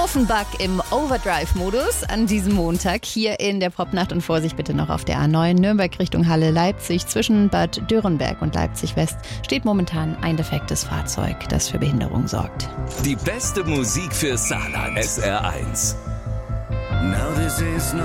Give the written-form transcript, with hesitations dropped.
Offenbach im Overdrive-Modus an diesem Montag hier in der Popnacht und Vorsicht bitte noch auf der A9 Nürnberg Richtung Halle Leipzig. Zwischen Bad Dürrenberg und Leipzig West steht momentan ein defektes Fahrzeug, das für Behinderung sorgt. Die beste Musik für Saarland. SR1. Now this is not